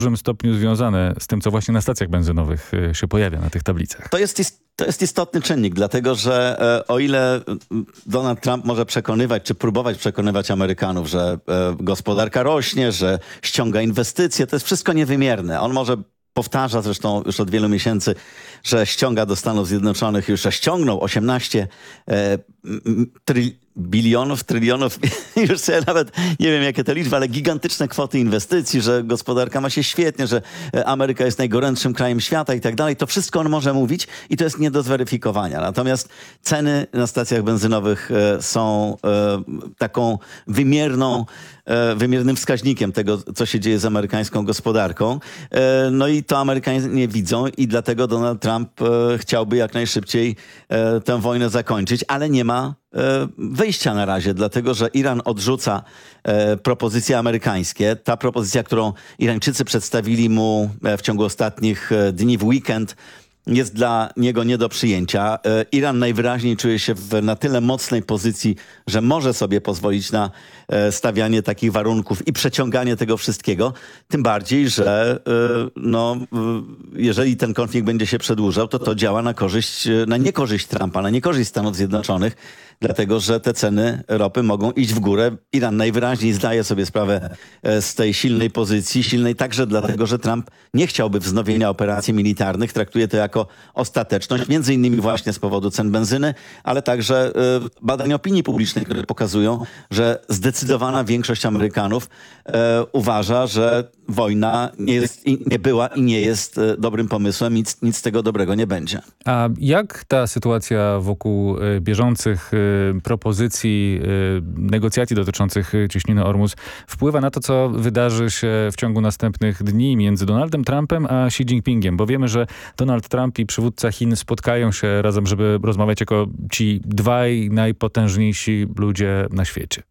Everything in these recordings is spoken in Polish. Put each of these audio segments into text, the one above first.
dużym stopniu związane z tym, co właśnie na stacjach benzynowych się pojawia na tych tablicach. To jest istotny czynnik, dlatego że o ile Donald Trump może przekonywać, czy próbować przekonywać Amerykanów, że gospodarka rośnie, że ściąga inwestycje, to jest wszystko niewymierne. On może powtarza zresztą już od wielu miesięcy, że ściąga do Stanów Zjednoczonych, już ściągnął 18 trylionów, już ja nawet nie wiem jakie to liczby, ale gigantyczne kwoty inwestycji, że gospodarka ma się świetnie, że Ameryka jest najgorętszym krajem świata i tak dalej. To wszystko on może mówić i to jest nie do zweryfikowania. Natomiast ceny na stacjach benzynowych są taką wymiernym wskaźnikiem tego, co się dzieje z amerykańską gospodarką. No i to Amerykanie widzą i dlatego Donald Trump chciałby jak najszybciej tę wojnę zakończyć, ale nie ma wyjścia na razie, dlatego że Iran odrzuca propozycje amerykańskie. Ta propozycja, którą Irańczycy przedstawili mu w ciągu ostatnich dni w weekend, jest dla niego nie do przyjęcia. Iran najwyraźniej czuje się na tyle mocnej pozycji, że może sobie pozwolić na stawianie takich warunków i przeciąganie tego wszystkiego. Tym bardziej, że jeżeli ten konflikt będzie się przedłużał, to działa na niekorzyść Trumpa, na niekorzyść Stanów Zjednoczonych, dlatego że te ceny ropy mogą iść w górę. Iran najwyraźniej zdaje sobie sprawę z tej silnej pozycji, silnej także dlatego, że Trump nie chciałby wznowienia operacji militarnych, traktuje to jako ostateczność, między innymi właśnie z powodu cen benzyny, ale także badań opinii publicznej, które pokazują, że zdecydowana większość Amerykanów uważa, że wojna nie była i nie jest dobrym pomysłem, nic z tego dobrego nie będzie. A jak ta sytuacja wokół bieżących propozycji, negocjacji dotyczących cieśniny Ormus wpływa na to, co wydarzy się w ciągu następnych dni między Donaldem Trumpem a Xi Jinpingiem? Bo wiemy, że Donald Trump i przywódca Chin spotkają się razem, żeby rozmawiać jako ci dwaj najpotężniejsi ludzie na świecie.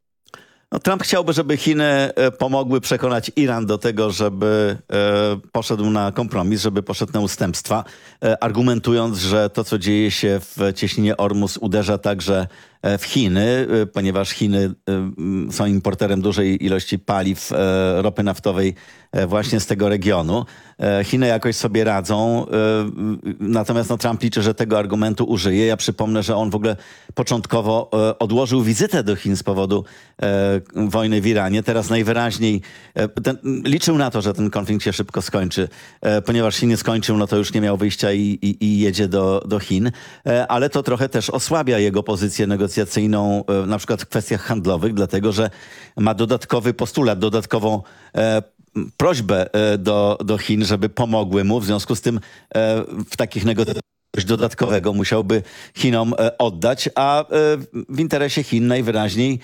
Trump chciałby, żeby Chiny pomogły przekonać Iran do tego, żeby poszedł na kompromis, żeby poszedł na ustępstwa, argumentując, że to, co dzieje się w cieśninie Ormus, uderza także w Chiny, ponieważ Chiny są importerem dużej ilości paliw, ropy naftowej właśnie z tego regionu. Chiny jakoś sobie radzą, natomiast Trump liczy, że tego argumentu użyje. Ja przypomnę, że on w ogóle początkowo odłożył wizytę do Chin z powodu wojny w Iranie. Teraz najwyraźniej liczył na to, że ten konflikt się szybko skończy. Ponieważ się nie skończył, to już nie miał wyjścia i jedzie do Chin. Ale to trochę też osłabia jego pozycję negocjacyjną, na przykład w kwestiach handlowych, dlatego że ma dodatkowy postulat, dodatkową prośbę do Chin, żeby pomogły mu. W związku z tym w takich negocjacjach coś dodatkowego musiałby Chinom oddać, a w interesie Chin najwyraźniej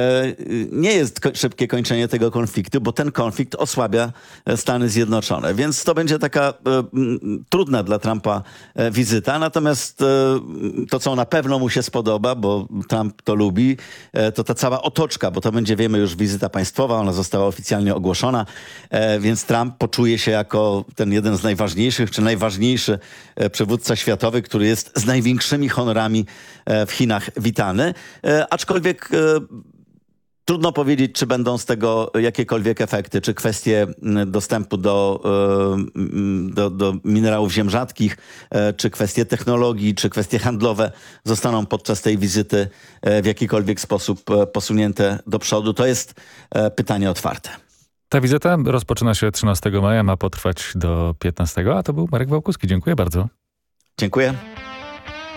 nie jest szybkie kończenie tego konfliktu, bo ten konflikt osłabia Stany Zjednoczone. Więc to będzie taka trudna dla Trumpa wizyta. Natomiast to, co na pewno mu się spodoba, bo Trump to lubi, to ta cała otoczka, bo to będzie, wiemy, już wizyta państwowa, ona została oficjalnie ogłoszona, więc Trump poczuje się jako ten jeden z najważniejszych, czy najważniejszy przywódca światowy, który jest z największymi honorami w Chinach witany. Aczkolwiek trudno powiedzieć, czy będą z tego jakiekolwiek efekty, czy kwestie dostępu do minerałów ziem rzadkich, czy kwestie technologii, czy kwestie handlowe zostaną podczas tej wizyty w jakikolwiek sposób posunięte do przodu. To jest pytanie otwarte. Ta wizyta rozpoczyna się 13 maja, ma potrwać do 15, a to był Marek Wałkuski. Dziękuję bardzo. Dziękuję.